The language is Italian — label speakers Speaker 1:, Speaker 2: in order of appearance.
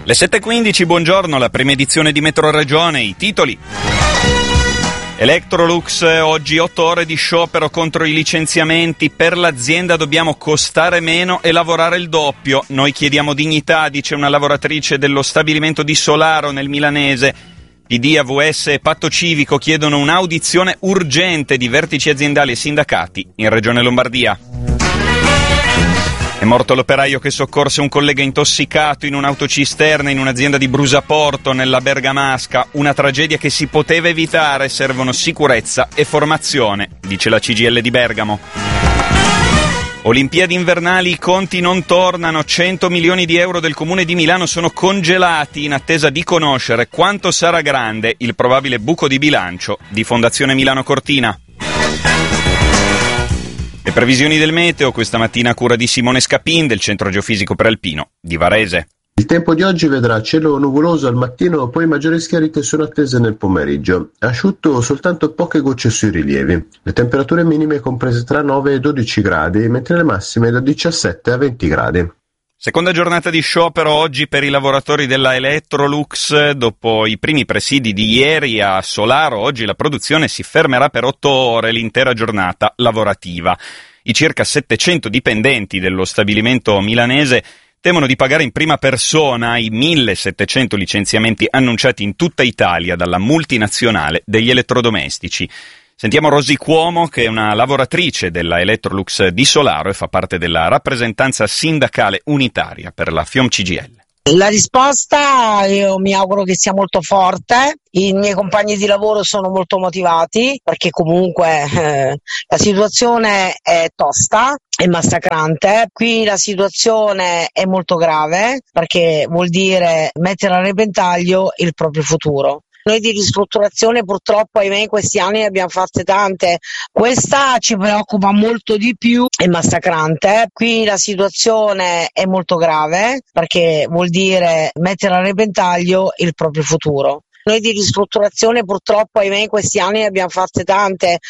Speaker 1: Le 7.15, buongiorno, la prima edizione di Metro Regione, i titoli. Electrolux, oggi 8 ore di sciopero contro i licenziamenti. Per l'azienda dobbiamo costare meno e lavorare il doppio. Noi chiediamo dignità, dice una lavoratrice dello stabilimento di Solaro nel Milanese. PD, AVS e Patto Civico chiedono un'audizione urgente di vertici aziendali e sindacati in Regione Lombardia. È morto l'operaio che soccorse un collega intossicato in un'autocisterna in un'azienda di Brusaporto nella Bergamasca. Una tragedia che si poteva evitare, servono sicurezza e formazione, dice la CGIL di Bergamo. Olimpiadi invernali, i conti non tornano, 100 milioni di euro del Comune di Milano sono congelati in attesa di conoscere quanto sarà grande il probabile buco di bilancio di Fondazione Milano Cortina. Le previsioni del meteo questa mattina a cura di Simone Scapin del Centro Geofisico Prealpino di Varese.
Speaker 2: Il tempo di oggi vedrà cielo nuvoloso al mattino, poi maggiori schiarite sono attese nel pomeriggio. Asciutto soltanto poche gocce sui rilievi. Le temperature minime comprese tra 9 e 12 gradi, mentre le massime da 17 a 20 gradi.
Speaker 1: Seconda giornata di sciopero oggi per i lavoratori della Electrolux. Dopo i primi presidi di ieri a Solaro, oggi la produzione si fermerà per 8 ore l'intera giornata lavorativa. I circa 700 dipendenti dello stabilimento milanese temono di pagare in prima persona i 1.700 licenziamenti annunciati in tutta Italia dalla multinazionale degli elettrodomestici. Sentiamo Rosy Cuomo, che è una lavoratrice della Electrolux di Solaro e fa parte della rappresentanza sindacale unitaria per la FIOM CGIL.
Speaker 3: La risposta io mi auguro che sia molto forte. I miei compagni di lavoro sono molto motivati perché comunque la situazione è tosta e massacrante. Qui la situazione è molto grave perché vuol dire mettere a repentaglio il proprio futuro. Noi di ristrutturazione purtroppo ahimè in questi anni ne abbiamo fatte tante, questa ci preoccupa molto di più, è massacrante. Qui la situazione è molto grave perché vuol dire mettere a repentaglio il proprio futuro. Noi di ristrutturazione purtroppo ahimè in questi anni ne abbiamo fatte tante.